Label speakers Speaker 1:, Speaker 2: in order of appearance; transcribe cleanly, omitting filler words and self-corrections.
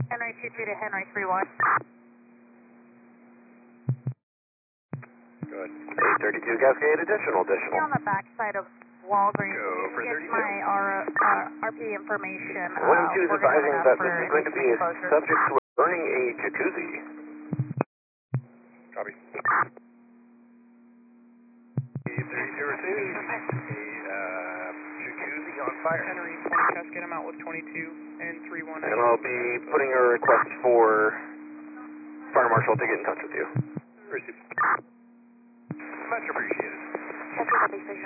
Speaker 1: Henry 22 to Henry 31.
Speaker 2: Good. 832 Cascade, additional.
Speaker 1: On the backside of Walgreens.
Speaker 2: Go for
Speaker 1: Get
Speaker 2: 32.
Speaker 1: my RP information.
Speaker 2: 102 is advising that this is going to be
Speaker 1: closure.
Speaker 2: subject to burning a jacuzzi. Copy. 832 received. A jacuzzi on fire.
Speaker 3: Henry 20 Cascade, I'm out with 22 and 319.
Speaker 2: And I'll be putting a request for Fire Marshal to get in touch with you. Received. Much appreciated.
Speaker 1: Copy,